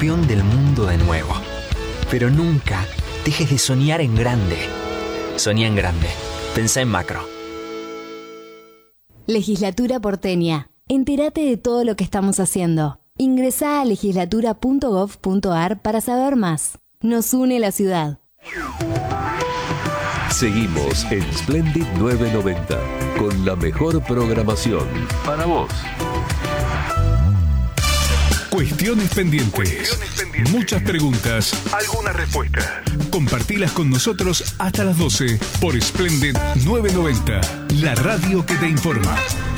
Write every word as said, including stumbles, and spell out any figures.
campeón del mundo de nuevo. Pero nunca dejes de soñar en grande. Soñá en grande. Pensá en macro. Legislatura porteña. Entérate de todo lo que estamos haciendo. Ingresá a legislatura punto gov punto ar para saber más. Nos une la ciudad. Seguimos en Splendid novecientos noventa con la mejor programación para vos. Cuestiones pendientes. Cuestiones pendientes. Muchas preguntas. Algunas respuestas. Compartilas con nosotros hasta las doce por Splendid novecientos noventa, la radio que te informa.